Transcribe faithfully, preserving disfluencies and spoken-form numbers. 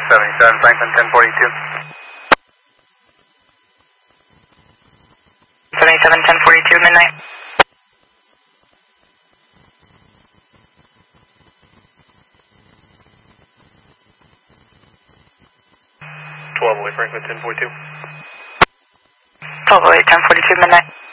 seventy-seven Franklin ten forty-two. seventy-seven ten forty-two, midnight. twelve oh eight Franklin ten forty-two. twelve oh eight ten forty-two, midnight.